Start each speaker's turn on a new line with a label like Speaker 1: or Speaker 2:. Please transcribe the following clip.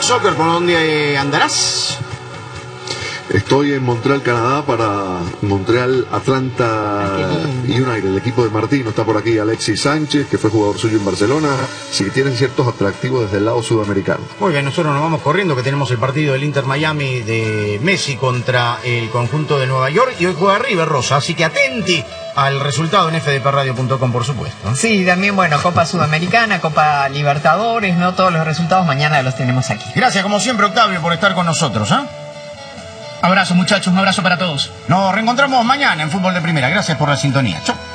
Speaker 1: Soccer, ¿por dónde andarás?
Speaker 2: Estoy en Montreal, Canadá, para Montreal Atlanta United, el equipo de Martino. Está por aquí Alexis Sánchez, que fue jugador suyo en Barcelona. Sí, tienen ciertos atractivos desde el lado sudamericano.
Speaker 1: Muy bien, nosotros nos vamos corriendo, que tenemos el partido del Inter Miami de Messi contra el conjunto de Nueva York, y hoy juega River, Rosa, así que atenti al resultado en fdpradio.com, por supuesto.
Speaker 3: Sí, también, bueno, Copa Sudamericana, Copa Libertadores, no todos los resultados mañana los tenemos aquí.
Speaker 1: Gracias, como siempre, Octavio, por estar con nosotros, ¿eh?
Speaker 4: Abrazo, muchachos, un abrazo para todos.
Speaker 1: Nos reencontramos mañana en Fútbol de Primera. Gracias por la sintonía. Chau.